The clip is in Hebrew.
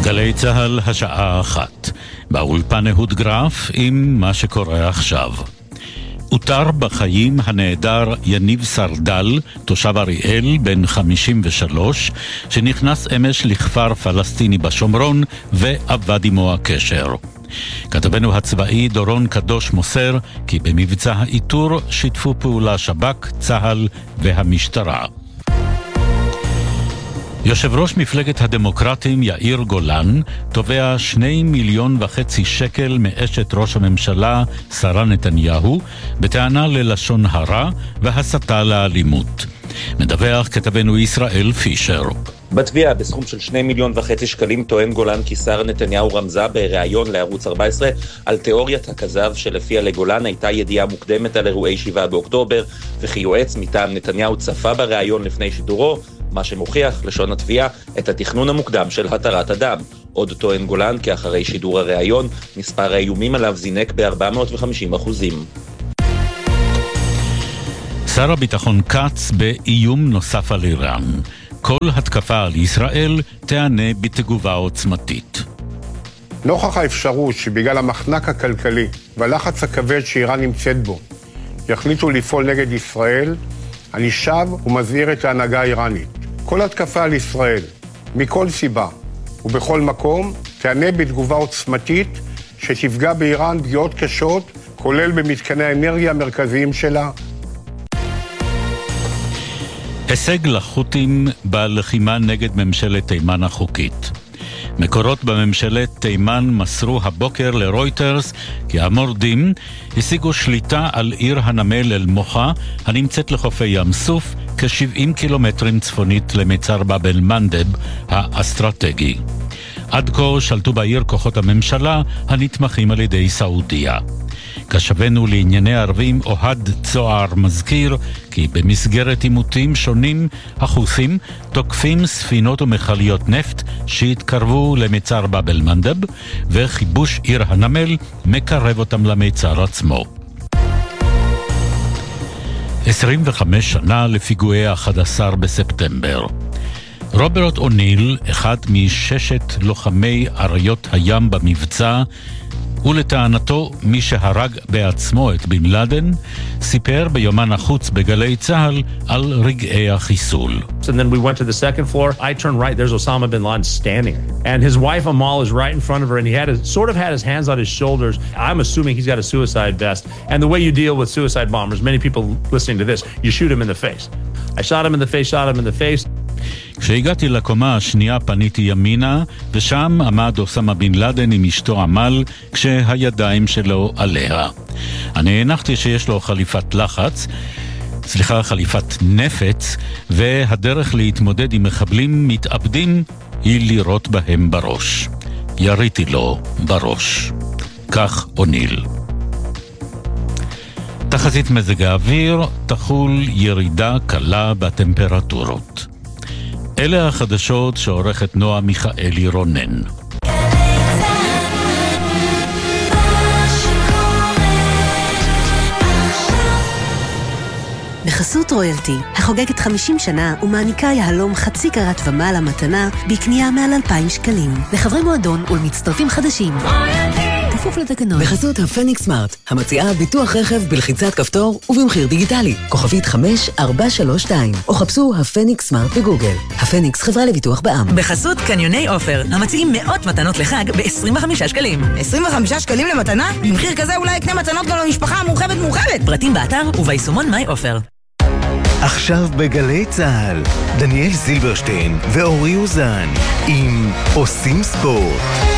גלי צהל השעה 1. באולפן אהוד גרף עם מה שקורה עכשיו. אותר בחיים הנעדר יניב סרדל, תושב אריאל, בן 53, שנכנס אמש לכפר פלסטיני בשומרון ועבד עמו הקשר. כתבנו הצבאי דורון קדוש מוסר כי במבצע האיתור שיתפו פעולה שב"כ, צהל והמשטרה. יושב ראש מפלגת הדמוקרטים יאיר גולן תובע 2.5 מיליון שקל מאשת ראש הממשלה שרה נתניהו בטענה ללשון הרע והסתה לאלימות. מדווח כתבנו ישראל פישר. בתביעה בסכום של 2.5 מיליון שקלים טוען גולן כי שרה נתניהו רמזה בריאיון לערוץ 14 על תיאוריית הכזב שלפיה לגולן הייתה ידיעה מוקדמת על אירועי 7 באוקטובר וכי יועץ מטעם נתניהו צפה בריאיון לפני שידורו, מה שמוכיח, לשון התביעה, את התכנון המוקדם של התרת הדם. עוד טוען גולן כי אחרי שידור הריאיון, מספר האיומים עליו זינק ב-450%. שר הביטחון קץ באיום נוסף על איראן. כל התקפה על ישראל תענה בתגובה עוצמתית. נוכח האפשרות שבגלל המחנק הכלכלי והלחץ הכבד שאיראן נמצאת בו, יחליטו לפעול נגד ישראל, אני שב ומזהיר את ההנהגה האיראנית. כל התקפה על ישראל, מכל סיבה ובכל מקום, תענה בתגובה עוצמתית שתפגע באיראן פגיעות קשות, כולל במתקני האנרגיה המרכזיים שלה. הישג לחות'ים בלחימה נגד ממשלת תימן החוקית. מקורות בממשלת תימן מסרו הבוקר לרויטרס כי המורדים השיגו שליטה על עיר הנמל אל-מוחה הנמצאת לחופי ים סוף כ-70 קילומטרים צפונית למצר באב אל-מנדב האסטרטגי. עד כה שלטו בעיר כוחות הממשלה הנתמכים על ידי סעודיה. כשבנו לענייני ערבים אוהד צוער מזכיר כי במסגרת עימותים שונים החות'ים תוקפים ספינות ומכליות נפט שהתקרבו למצר באב אל-מנדב וכיבוש עיר הנמל מקרב אותם למצר עצמו. 25 שנה לפיגועי 11 בספטמבר. רוברט אוניל, אחד מששת לוחמי אריות הים במבצע, ולטענתו מי שהרג בעצמו את בן לאדן, סיפר ביומן החוץ בגלי צהל על רגעי החיסול. And then we went to the second floor. I turned right. There's Osama bin Laden standing. And his wife Amal is right in front of her and he had his hands on his shoulders. I'm assuming he's got a suicide vest. And the way you deal with suicide bombers, many people listening to this, you shoot him in the face. I shot him in the face. כשהגעתי לקומה השנייה פניתי ימינה, ושם עמד אוסמה בן לאדן עם אשתו עמל, כשהידיים שלו עליה. אני הנחתי שיש לו חליפת נפץ, והדרך להתמודד עם מחבלים מתאבדים היא לירות בהם בראש. יריתי לו בראש. כך אוניל. תחזית מזג האוויר, תחול ירידה קלה בטמפרטורות. אלה החדשות שעורכת נועה מיכאלי רונן. בחסות רויאלטי, החוגגת 50 שנה ומעניקה יהלום חצי קרת ומעלה מתנה בקנייה מעל 2,000 שקלים. לחברי מועדון ולמצטרפים חדשים. כפוף לתקנון. בחסות הפניקס סמארט, המציעה ביטוח רכב בלחיצת כפתור ובמחיר דיגיטלי. כוכבית 5432, או חפשו הפניקס סמארט בגוגל. הפניקס חברה לביטוח בע"מ. בחסות קניוני אופר, המציעים מאות מתנות לחג ב-25 שקלים. 25 שקלים למתנה? במחיר כזה אולי יקנה מתנות גם למשפחה המורחבת. פרטים באתר וביישומון מיי אופר. עכשיו בגלי צהל, דניאל זילברשטיין ואורי אוזן עם עושים ספורט.